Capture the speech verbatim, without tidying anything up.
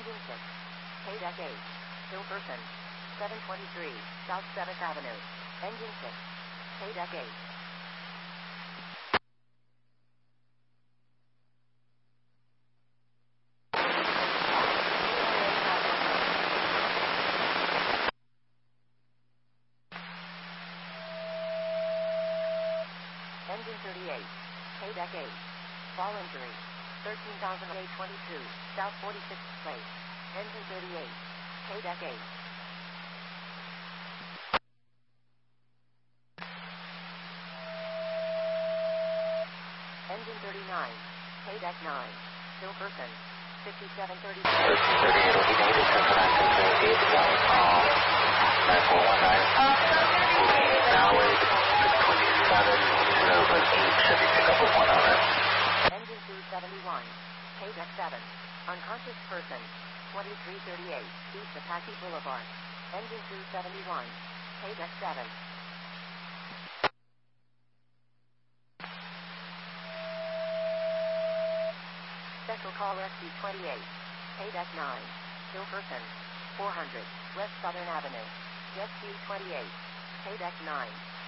Engine six. K-Deck eight. Hilperson. seven twenty-three, South seventh Avenue. Engine six. K-Deck eight. Engine thirty-eight. K-Deck eight. Fall injury. thirteen thousand eight hundred twenty-two, South forty-sixth Place. Engine thirty-eight. K-Deck eight. Engine thirty-nine. K-Deck nine. Hilperson. fifty-seven thirty-six. thirty-eight will be negative, seven nine six eight, nine four one nine. Now wait, six twenty-seven, zero eight, Chevy pickup with one owner. Engine two seventy-one. K-Deck seven. Unconscious person. twenty-three thirty-eight, East Apache Boulevard. Engine two seventy-one. K-Deck seven. Special call S C twenty-eight. K-Deck nine. Hilperson. four hundred, West Southern Avenue. Jet C twenty-eight. K-Deck nine.